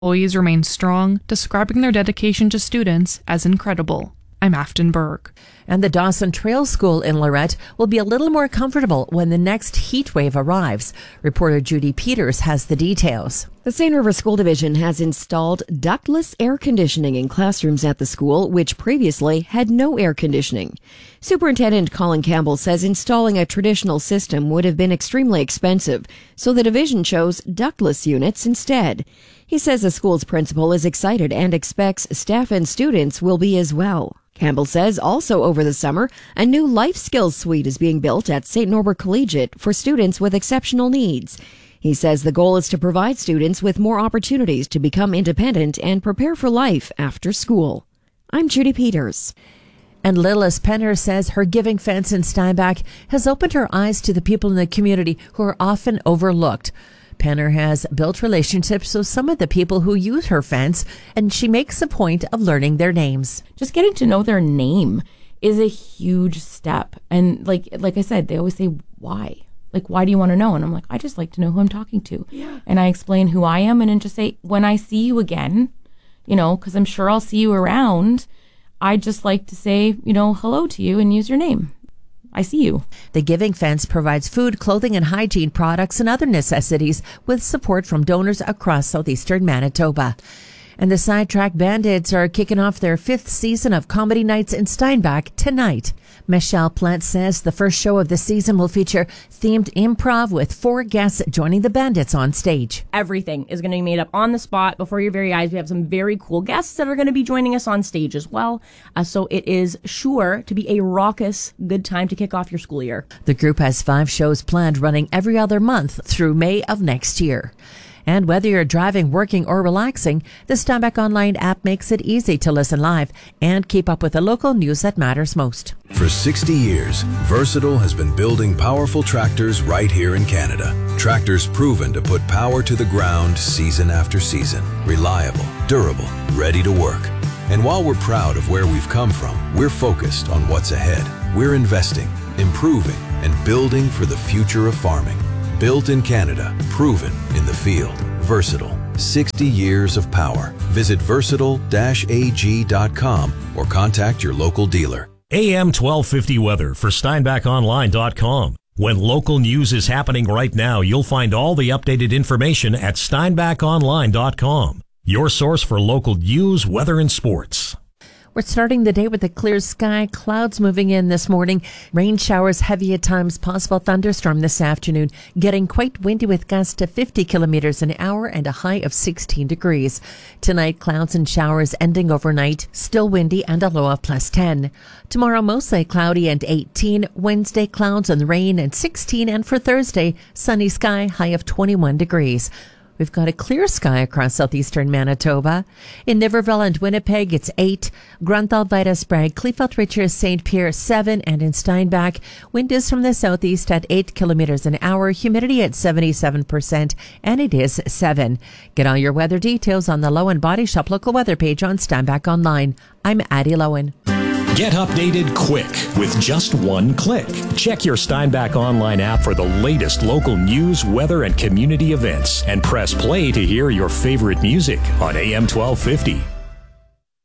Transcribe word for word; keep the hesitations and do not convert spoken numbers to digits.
Employees remain strong, describing their dedication to students as incredible. I'm Afton Berg. And the Dawson Trail School in Lorette will be a little more comfortable when the next heat wave arrives. Reporter Judy Peters has the details. The Saint River School Division has installed ductless air conditioning in classrooms at the school, which previously had no air conditioning. Superintendent Colin Campbell says installing a traditional system would have been extremely expensive, so the division chose ductless units instead. He says the school's principal is excited and expects staff and students will be as well. Campbell says also over the summer, a new life skills suite is being built at Saint Norbert Collegiate for students with exceptional needs. He says the goal is to provide students with more opportunities to become independent and prepare for life after school. I'm Judy Peters. And Lillis Penner says her giving fence in Steinbach has opened her eyes to the people in the community who are often overlooked. Penner has built relationships with some of the people who use her fence, and she makes a point of learning their names. Just getting to know their name is a huge step. And like like I said, they always say, why? Like, why do you want to know? And I'm like, I just like to know who I'm talking to. Yeah. And I explain who I am and then just say, when I see you again, you know, because I'm sure I'll see you around, I just like to say, you know, hello to you and use your name. I see you. The Giving Fence provides food, clothing, and hygiene products and other necessities with support from donors across southeastern Manitoba. And the Sidetrack Bandits are kicking off their fifth season of Comedy Nights in Steinbach tonight. Michelle Plant says the first show of the season will feature themed improv with four guests joining the Bandits on stage. Everything is going to be made up on the spot before your very eyes. We have some very cool guests that are going to be joining us on stage as well. Uh, so it is sure to be a raucous good time to kick off your school year. The group has five shows planned running every other month through May of next year. And whether you're driving, working, or relaxing, the Steinbach Online app makes it easy to listen live and keep up with the local news that matters most. For sixty years, Versatile has been building powerful tractors right here in Canada. Tractors proven to put power to the ground season after season. Reliable, durable, ready to work. And while we're proud of where we've come from, we're focused on what's ahead. We're investing, improving, and building for the future of farming. Built in Canada, proven in the field. Versatile, sixty years of power. Visit versatile dash a g dot com or contact your local dealer. A M twelve fifty weather for steinbach online dot com. When local news is happening right now, you'll find all the updated information at steinbach online dot com. Your source for local news, weather, and sports. We're starting the day with a clear sky, clouds moving in this morning, rain showers heavy at times, possible thunderstorm this afternoon, getting quite windy with gusts to fifty kilometers an hour and a high of sixteen degrees. Tonight, clouds and showers ending overnight, still windy and a low of plus ten. Tomorrow, mostly cloudy and eighteen. Wednesday, clouds and rain and sixteen. And for Thursday, sunny sky, high of twenty-one degrees. We've got a clear sky across southeastern Manitoba. In Niverville and Winnipeg, it's eight. Grunthal, Vita Sprague, Kleefeld, Richards, Saint Pierre, seven. And in Steinbach, wind is from the southeast at eight kilometers an hour, humidity at seventy-seven percent, and it is seven. Get all your weather details on the Lowen Body Shop local weather page on Steinbach Online. I'm Addie Lowen. Get updated quick with just one click. Check your Steinbach Online app for the latest local news, weather, and community events, and press play to hear your favorite music on A M twelve fifty.